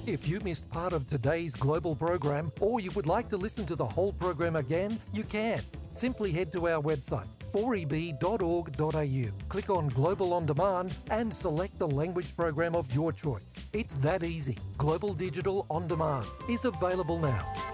If you missed part of today's global program, or you would like to listen to the whole program again, you can. Simply head to our website, 4eb.org.au, click on Global On Demand and select the language program of your choice. It's that easy. Global Digital On Demand is available now.